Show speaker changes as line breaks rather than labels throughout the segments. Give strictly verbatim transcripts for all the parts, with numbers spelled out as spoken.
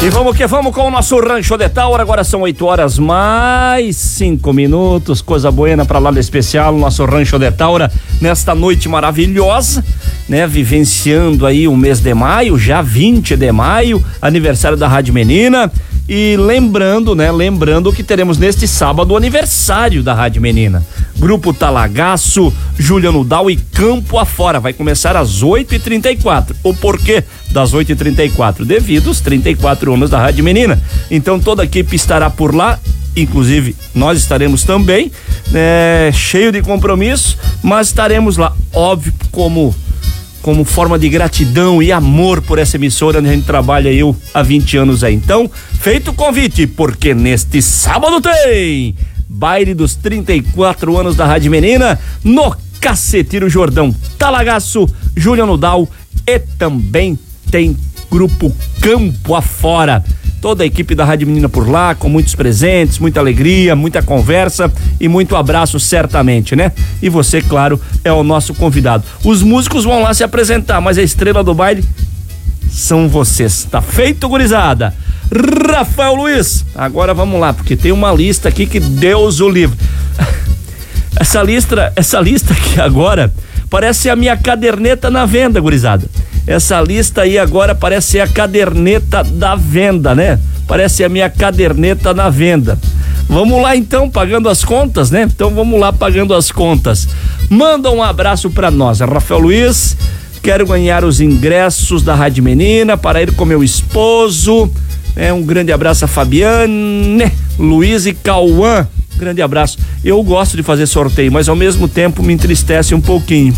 E vamos que vamos com o nosso Rancho de Taura. Agora são oito horas mais cinco minutos. Coisa buena pra lá de especial, o nosso Rancho de Taura, nesta noite maravilhosa, né? Vivenciando aí o mês de maio, já vinte de maio, aniversário da Rádio Menina. E lembrando, né? Lembrando que teremos neste sábado o aniversário da Rádio Menina. Grupo Talagaço, Juliano Dal e Campo Afora. Vai começar às oito e trinta e quatro. O porquê das oito e trinta e quatro? Devido aos trinta e quatro anos da Rádio Menina. Então toda a equipe estará por lá. Inclusive nós estaremos também, né? Cheio de compromisso, mas estaremos lá, óbvio, como como forma de gratidão e amor por essa emissora onde a gente trabalha eu há vinte anos aí. Então, feito o convite, porque neste sábado tem baile dos trinta e quatro anos da Rádio Menina no Cacetiro Jordão. Talagaço, Juliano Dal e também tem Grupo Campo Afora. Toda a equipe da Rádio Menina por lá, com muitos presentes, muita alegria, muita conversa e muito abraço, certamente, né? E você, claro, é o nosso convidado. Os músicos vão lá se apresentar, mas a estrela do baile são vocês. Tá feito, gurizada? Rafael Luiz, agora vamos lá, porque tem uma lista aqui que Deus o livre. Essa lista, essa lista aqui agora parece a minha caderneta na venda, gurizada. Essa lista aí agora parece ser a caderneta da venda, né? Parece a minha caderneta na venda. Vamos lá então, pagando as contas, né? Então vamos lá, pagando as contas. Manda um abraço pra nós, Rafael Luiz. Quero ganhar os ingressos da Rádio Menina para ir com meu esposo. É, um grande abraço a Fabiane, Luiz e Cauã. Grande abraço. Eu gosto de fazer sorteio, mas ao mesmo tempo me entristece um pouquinho,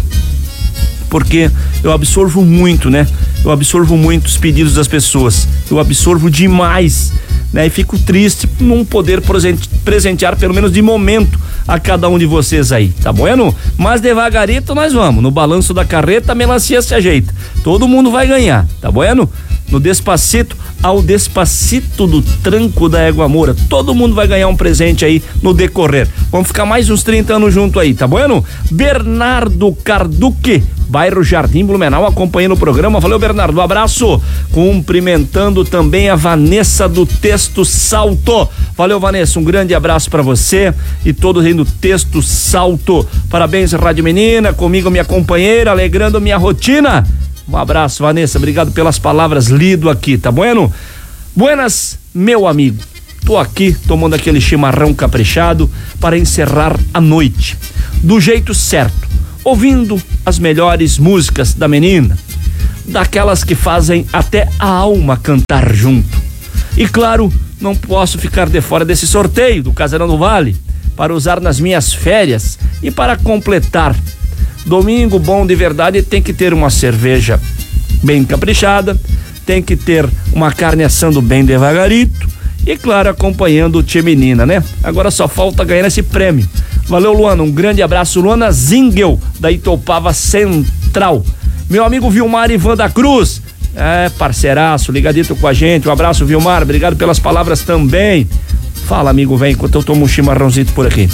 porque eu absorvo muito, né? Eu absorvo muito os pedidos das pessoas. Eu absorvo demais, né? E fico triste por não poder presentear, pelo menos de momento, a cada um de vocês aí, tá bueno? Mas devagarito nós vamos. No balanço da carreta, a melancia se ajeita. Todo mundo vai ganhar, tá bueno? No Despacito, ao Despacito do Tranco da Égua Moura. Todo mundo vai ganhar um presente aí no decorrer. Vamos ficar mais uns trinta anos junto aí, tá bueno? Bernardo Carduque, bairro Jardim Blumenau, acompanhando o programa. Valeu, Bernardo, um abraço. Cumprimentando também a Vanessa do Texto Salto. Valeu, Vanessa, um grande abraço pra você e todos aí do Texto Salto. Parabéns, Rádio Menina, comigo minha companheira, alegrando minha rotina. Um abraço, Vanessa, obrigado pelas palavras lido aqui, tá bueno? Buenas, meu amigo. Tô aqui tomando aquele chimarrão caprichado para encerrar a noite do jeito certo, ouvindo as melhores músicas da Menina, daquelas que fazem até a alma cantar junto. E claro, não posso ficar de fora desse sorteio do Casarão do Vale para usar nas minhas férias e para completar. Domingo bom de verdade tem que ter uma cerveja bem caprichada, tem que ter uma carne assando bem devagarito e, claro, acompanhando o Tia Menina, né? Agora só falta ganhar esse prêmio. Valeu, Luana, um grande abraço. Luana Zingel, da Itopava Central. Meu amigo Vilmar Ivan da Cruz, é, parceiraço, ligadito com a gente. Um abraço, Vilmar, obrigado pelas palavras também. Fala, amigo, vem, enquanto eu tomo um chimarrãozinho por aqui.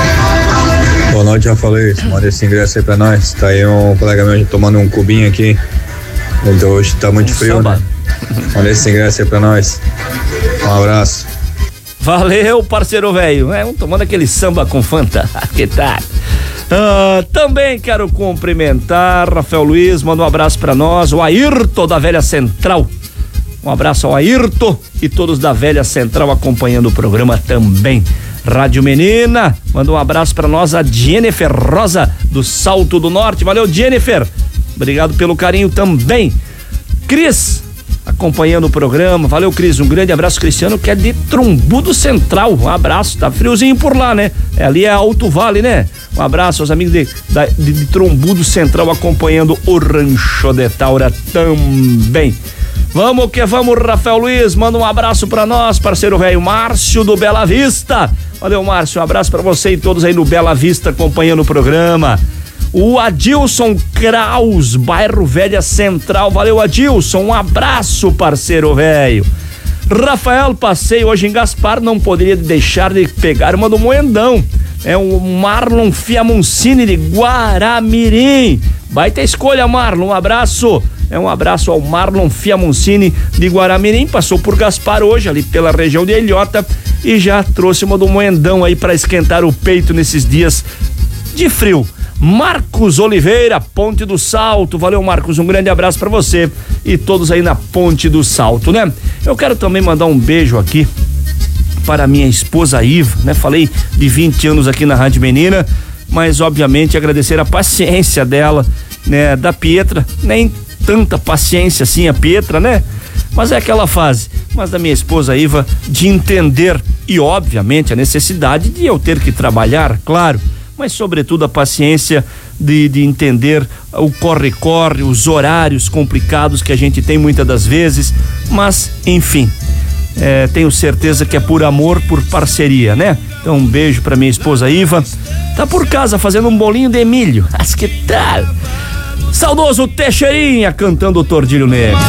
Boa noite, já falei, manda esse ingresso aí pra nós. Tá aí um colega meu tomando um cubinho aqui. Então hoje tá muito um frio, samba, né? Manda esse ingresso aí pra nós. Um abraço.
Valeu, parceiro velho. É, um tomando aquele samba com Fanta. Que tal? Ah, também quero cumprimentar Rafael Luiz, manda um abraço pra nós. O Ayrton da Velha Central. Um abraço ao Ayrton e todos da Velha Central acompanhando o programa também. Rádio Menina, manda um abraço pra nós, a Jennifer Rosa do Salto do Norte. Valeu, Jennifer, obrigado pelo carinho também. Cris, acompanhando o programa. Valeu, Cris, um grande abraço. Cristiano, que é de Trombudo Central, um abraço, tá friozinho por lá, né? É, ali é Alto Vale, né? Um abraço aos amigos de, de, de Trombudo Central acompanhando o Rancho de Taura também. Vamos que vamos, Rafael Luiz, manda um abraço pra nós, parceiro velho Márcio do Bela Vista. Valeu, Márcio, um abraço pra você e todos aí no Bela Vista acompanhando o programa. O Adilson Kraus, bairro Velha Central. Valeu, Adilson, um abraço, parceiro velho. Rafael, passei hoje em Gaspar, não poderia deixar de pegar uma do Moendão. É o Marlon Fiamoncini de Guaramirim. Baita escolha, Marlon, um abraço. É um abraço ao Marlon Fiamoncini de Guaramirim, passou por Gaspar hoje, ali pela região de Ilhota, e já trouxe uma do moendão aí para esquentar o peito nesses dias de frio. Marcos Oliveira, Ponte do Salto. Valeu, Marcos, um grande abraço para você e todos aí na Ponte do Salto, né? Eu quero também mandar um beijo aqui para minha esposa Iva, né? Falei de vinte anos aqui na Rádio Menina, mas obviamente agradecer a paciência dela, né? Da Pietra, nem tanta paciência assim a Pietra, né? Mas é aquela fase, mas da minha esposa Iva, de entender e obviamente a necessidade de eu ter que trabalhar, claro, mas sobretudo a paciência de, de entender o corre-corre, os horários complicados que a gente tem muitas das vezes, mas enfim, é, tenho certeza que é por amor, por parceria, né? Então um beijo pra minha esposa Iva, tá por casa fazendo um bolinho de milho, mas que tal? Saudoso Teixeirinha cantando o Tordilho Negro.